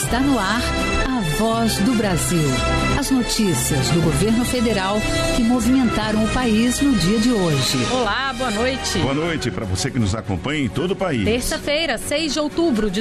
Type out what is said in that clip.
Está no ar a Voz do Brasil. As notícias do governo federal que movimentaram o país no dia de hoje. Olá, boa noite. Boa noite para você que nos acompanha em todo o país. Terça-feira, 6 de outubro de